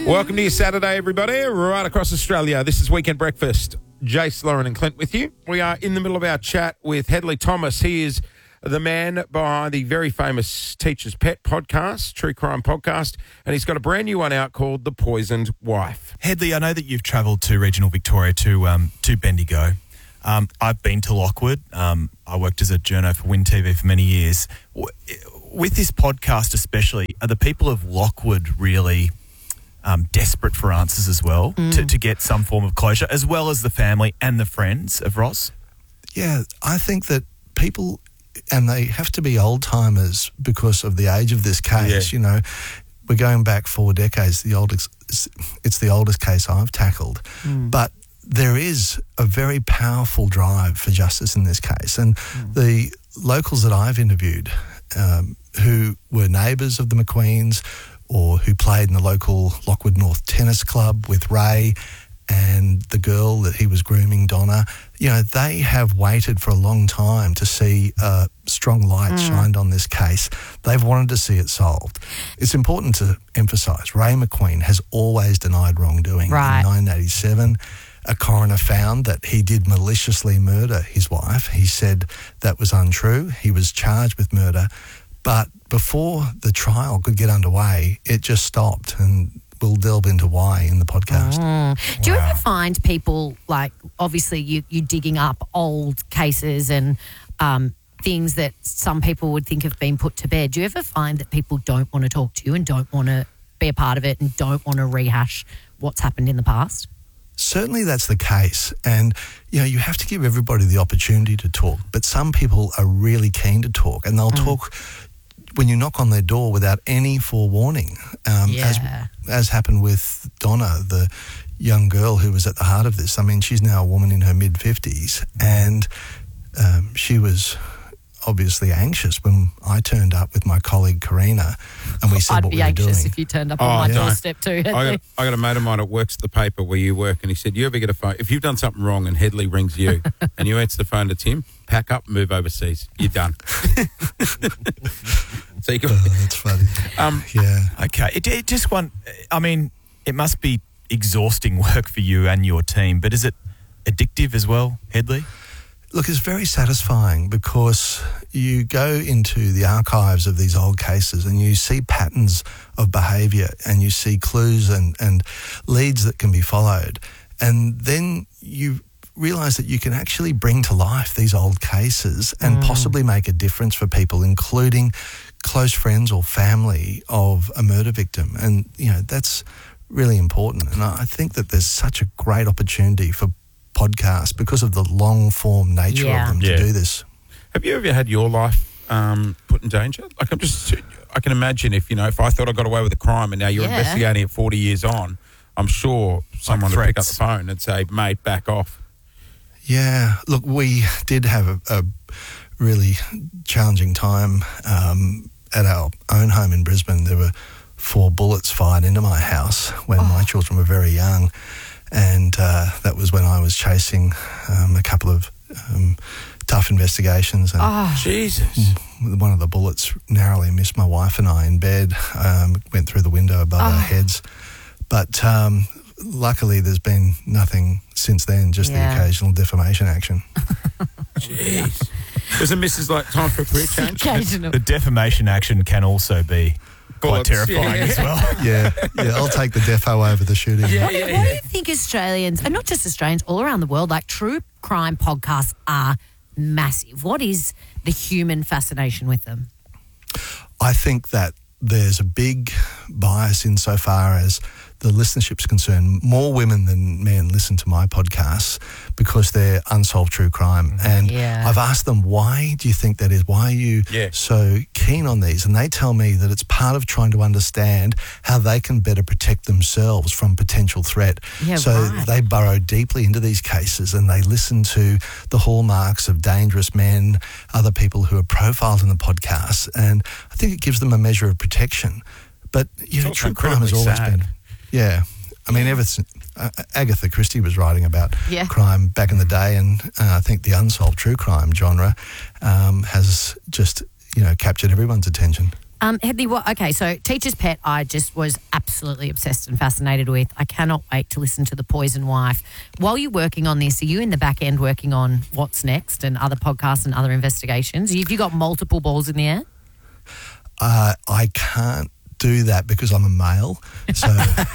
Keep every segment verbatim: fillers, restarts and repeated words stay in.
Welcome to your Saturday, everybody, right across Australia. This is Weekend Breakfast. Jace, Lauren and Clint with you. We are in the middle of our chat with Hedley Thomas. He is the man behind the very famous Teacher's Pet podcast, True Crime Podcast, and he's got a brand new one out called The Poisoned Wife. Hedley, I know that you've travelled to regional Victoria to um, to Bendigo. Um, I've been to Lockwood. Um, I worked as a journo for Win T V for many years. With this podcast especially, are the people of Lockwood really um, desperate for answers as well mm. to, to get some form of closure, as well as the family and the friends of Ross? Yeah, I think that people, and they have to be old-timers because of the age of this case, yeah. you know, we're going back four decades. The oldest, it's the oldest case I've tackled. Mm. But there is a very powerful drive for justice in this case. And mm. the locals that I've interviewed um, who were neighbours of the McQueens or who played in the local Lockwood North Tennis Club with Ray and the girl that he was grooming, Donna, you know, they have waited for a long time to see a strong light mm. shined on this case. They've wanted to see it solved. It's important to emphasise, Ray McQueen has always denied wrongdoing. Right. In nineteen eighty-seven, a coroner found that he did maliciously murder his wife. He said that was untrue. He was charged with murder. But before the trial could get underway, it just stopped, and we'll delve into why in the podcast. Mm. Do you wow. ever find people, like, obviously you, you're digging up old cases and um, things that some people would think have been put to bed. Do you ever find that people don't want to talk to you and don't want to be a part of it and don't want to rehash what's happened in the past? Certainly that's the case, and you know you have to give everybody the opportunity to talk, but some people are really keen to talk, and they'll mm. talk when you knock on their door without any forewarning, um, yeah. as as happened with Donna, the young girl who was at the heart of this. I mean, she's now a woman in her mid-fifties, and um, she was obviously anxious when I turned up with my colleague Karina and we said I'd what be we were doing. anxious if you turned up oh, on my yeah. doorstep too. I got, I got a mate of mine that works at the paper where you work, and he said, you ever get a phone, if you've done something wrong and Hedley rings you and you answer the phone to Tim, pack up, move overseas. You're done. So you got, oh, that's funny. Um, yeah. Okay. It, it just one, I mean, it must be exhausting work for you and your team, but is it addictive as well, Hedley? Look, it's very satisfying because you go into the archives of these old cases and you see patterns of behaviour and you see clues and, and leads that can be followed. And then you realise that you can actually bring to life these old cases and mm. possibly make a difference for people, including close friends or family of a murder victim. And, you know, that's really important. And I think that there's such a great opportunity for podcasts because of the long-form nature yeah. of them to yeah. do this. Have you ever had your life um, put in danger? Like, I'm just, I can imagine if, you know, if I thought I got away with a crime and now you're yeah. investigating it forty years on, I'm sure someone like would pick up the phone and say, mate, back off. Yeah, look, we did have a, a really challenging time um, at our own home in Brisbane. There were four bullets fired into my house when oh. my children were very young. And uh, that was when I was chasing um, a couple of um, tough investigations. And oh, Jesus. One of the bullets narrowly missed my wife and I in bed, um, went through the window above oh. our heads. But um, luckily there's been nothing since then, just yeah. the occasional defamation action. Jeez. Does a missus like time for a career change? Occasional. The defamation action can also be quite Bullets, terrifying yeah. as well. yeah, yeah, I'll take the defo over the shooting. Yeah, What, yeah, what yeah. do you think Australians, and not just Australians, all around the world, like true crime podcasts are massive? What is the human fascination with them? I think that there's a big bias insofar as the listenership's concerned. More women than men listen to my podcasts because they're unsolved true crime. And Yeah. I've asked them, why do you think that is? Why are you Yeah. so keen on these? And they tell me that it's part of trying to understand how they can better protect themselves from potential threat. Yeah, so right. they burrow deeply into these cases and they listen to the hallmarks of dangerous men, other people who are profiled in the podcasts. And I think it gives them a measure of protection. But, you It's know, also true crime has incredibly always sad. been... Yeah. I mean, ever since uh, Agatha Christie was writing about Yeah. crime back in the day, and uh, I think the unsolved true crime genre um, has just, you know, captured everyone's attention. Um, Headley, what? Okay, so Teacher's Pet, I just was absolutely obsessed and fascinated with. I cannot wait to listen to The Poison Wife. While you're working on this, are you in the back end working on what's next and other podcasts and other investigations? Have you got multiple balls in the air? Uh, I can't do that because I'm a male. So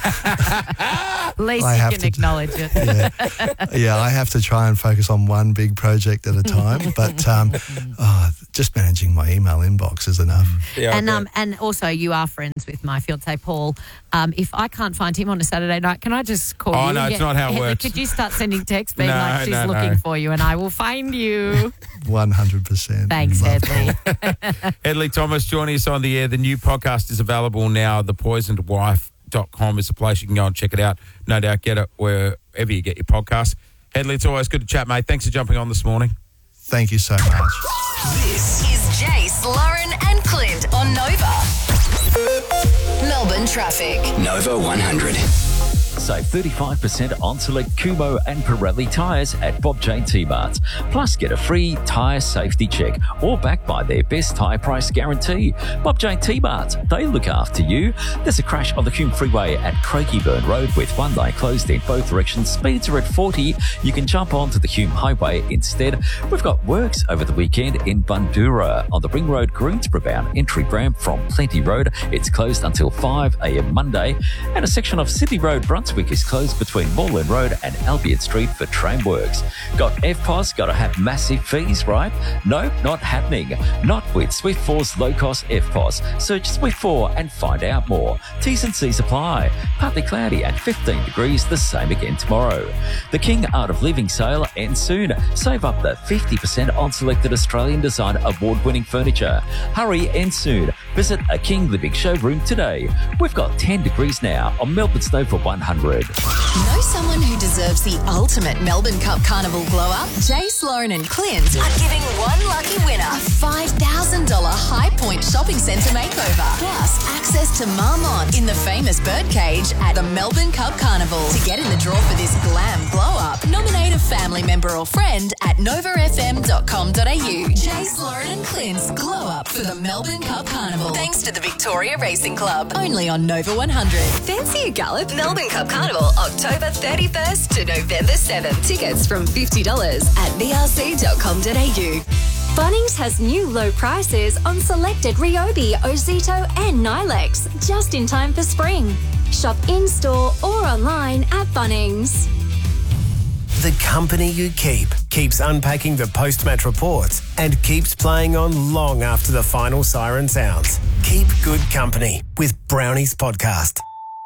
At least I you have can to- acknowledge it. yeah, yeah, I have to try and focus on one big project at a time. But um, oh, just managing my email inbox is enough. Yeah, and I um, and also you are friends with my fiancé Paul. Um, if I can't find him on a Saturday night, can I just call Oh, you? no, it's not how it Headley, works. Could you start sending texts being No, like, she's no, looking no. for you and I will find you? one hundred percent. Thanks, Love Headley. Headley Thomas joining us on the air. The new podcast is available now. The poisoned wife dot com is the place you can go and check it out. No doubt get it wherever you get your podcasts. Headley, it's always good to chat, mate. Thanks for jumping on this morning. Thank you so much. This is Jace, Lauren, and Clint on Nova. Melbourne traffic. Nova one hundred. Save thirty-five percent on select Kumo and Pirelli tyres at Bob Jane T-Marts. Plus, get a free tyre safety check or backed by their best tyre price guarantee. Bob Jane T-Marts, they look after you. There's a crash on the Hume Freeway at Craigieburn Road with one lane closed in both directions. Speeds are at forty. You can jump onto the Hume Highway instead. We've got works over the weekend in Bundoora on the Ring Road Greensboro bound entry ramp from Plenty Road. It's closed until five a.m. Monday. And a section of Sydney Road Brunswick is closed between Moreland Road and Albion Street for tram works. Got F P O S, got to have massive fees, right? No, not happening. Not with Swift four's low-cost F P O S. Search Swift four and find out more. T's and C's apply. Partly cloudy and fifteen degrees, the same again tomorrow. The King Art of Living sale ends soon. Save up to fifty percent on selected Australian Design award-winning furniture. Hurry, ends soon. Visit a King Living showroom today. We've got ten degrees now on Melbourne's Nova one hundred. Know someone who deserves the ultimate Melbourne Cup Carnival glow-up? Jace, Lauren, and Clint are giving one lucky winner a five thousand dollars High Point Shopping Centre makeover. Plus, access to Marmont in the famous birdcage at the Melbourne Cup Carnival. To get in the draw for this glam glow-up, nominate a family member or friend at nova f m dot com dot a u. Jace, Lauren, and Clint's glow-up for the Melbourne Cup Carnival. Thanks to the Victoria Racing Club. Only on Nova one hundred. Fancy a gallop? Melbourne Cup Carnival, October thirty-first to November seventh. Tickets from fifty dollars at v r c dot com dot a u. Bunnings has new low prices on selected Ryobi, Ozito and Nilex, just in time for spring. Shop in-store or online at Bunnings. The company you keep keeps unpacking the post-match reports and keeps playing on long after the final siren sounds. Keep good company with Brownies Podcast.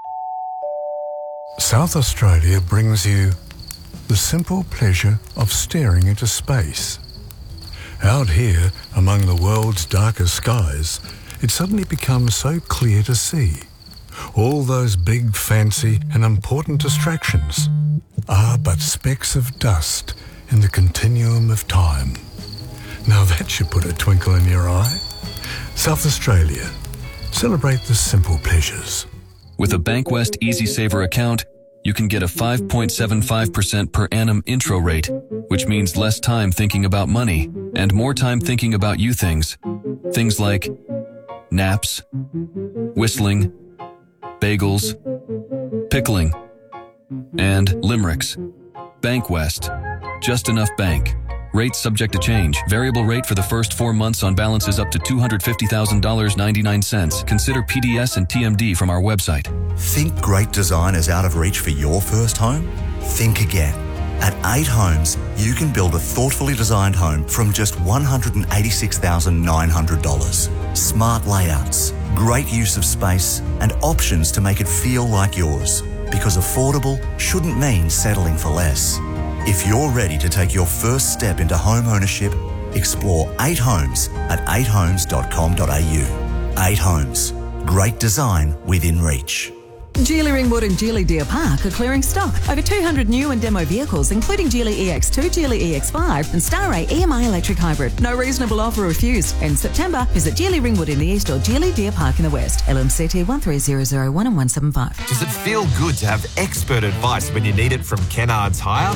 South Australia brings you the simple pleasure of staring into space. Out here, among the world's darkest skies, it suddenly becomes so clear to see. All those big, fancy and important distractions are but specks of dust in the continuum of time. Now that should put a twinkle in your eye. South Australia. Celebrate the simple pleasures. With a Bankwest Easy Saver account, you can get a five point seven five percent per annum intro rate, which means less time thinking about money and more time thinking about you things. Things like naps, whistling, bagels, pickling, and limericks. Bankwest. Just enough bank. Rates subject to change. Variable rate for the first four months on balances up to two hundred fifty thousand dollars and ninety-nine cents. Consider P D S and T M D from our website. Think great design is out of reach for your first home? Think again. At eight Homes, you can build a thoughtfully designed home from just one hundred eighty-six thousand nine hundred dollars. Smart layouts, great use of space, and options to make it feel like yours. Because affordable shouldn't mean settling for less. If you're ready to take your first step into home ownership, explore eight Homes at eight homes dot com dot a u. eight Homes. Great design within reach. Geely Ringwood and Geely Deer Park are clearing stock. Over two hundred new and demo vehicles, including Geely E X two, Geely E X five and Star A E M I electric hybrid. No reasonable offer refused. In September, visit Geely Ringwood in the east or Geely Deer Park in the west. L M C T one three zero zero one and one seven five. Does it feel good to have expert advice when you need it from Kennards Hire?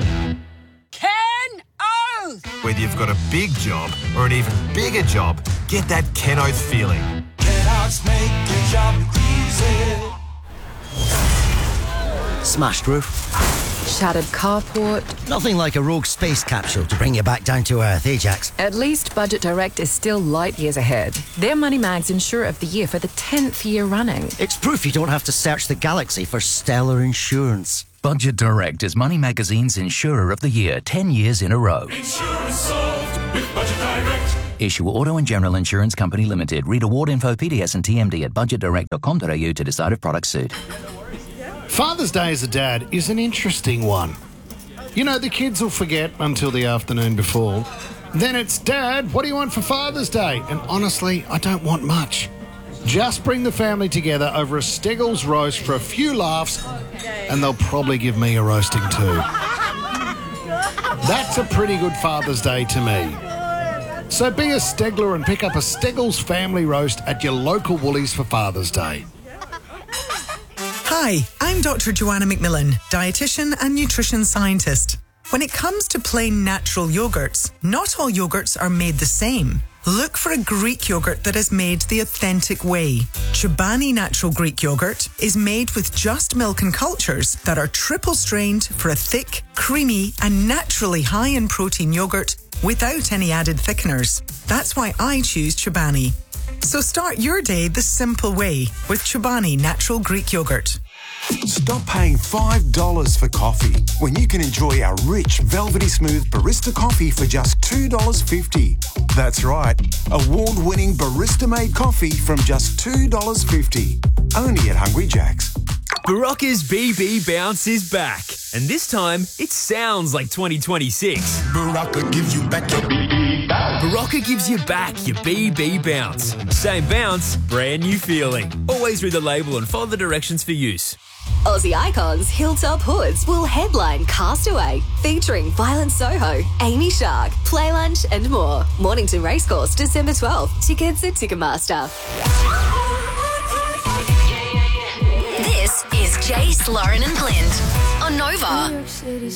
Ken Oath! Whether you've got a big job or an even bigger job, get that Ken Oath feeling. Sharks make your job easy. Smashed roof. Shattered carport. Nothing like a rogue space capsule to bring you back down to earth, eh, Jax? At least Budget Direct is still light years ahead. They're Money Mag's Insurer of the Year for the tenth year running. It's proof you don't have to search the galaxy for stellar insurance. Budget Direct is Money Magazine's Insurer of the Year ten years in a row. Insurance solved with Budget Direct. Issue Auto and General Insurance Company Limited. Read award info, P D S and T M D at budget direct dot com dot a u to decide if products suit. Father's Day as a dad is an interesting one. You know, the kids will forget until the afternoon before. Then it's, Dad, what do you want for Father's Day? And honestly, I don't want much. Just bring the family together over a Steggles roast for a few laughs, and they'll probably give me a roasting too. That's a pretty good Father's Day to me. So be a Stegler and pick up a Steggles family roast at your local Woolies for Father's Day. Hi, I'm Doctor Joanna McMillan, dietitian and nutrition scientist. When it comes to plain natural yogurts, not all yogurts are made the same. Look for a Greek yogurt that is made the authentic way. Chobani Natural Greek Yogurt is made with just milk and cultures that are triple strained for a thick, creamy and naturally high in protein yogurt without any added thickeners. That's why I choose Chobani. So start your day the simple way with Chobani Natural Greek Yogurt. Stop paying five dollars for coffee when you can enjoy our rich, velvety smooth barista coffee for just two dollars fifty. That's right, award-winning barista-made coffee from just two dollars fifty. Only at Hungry Jack's. Barocca's B B Bounce is back, and this time it sounds like twenty twenty-six. Barocca gives you back your B B bounce. Barocca gives you back your B B Bounce. Same bounce, brand new feeling. Always read the label and follow the directions for use. Aussie icons Hilltop Hoods will headline Castaway, featuring Violent Soho, Amy Shark, Play Lunch and more. Mornington Racecourse, December twelfth. Tickets at Ticketmaster. This is Jace, Lauren and Clint on Nova.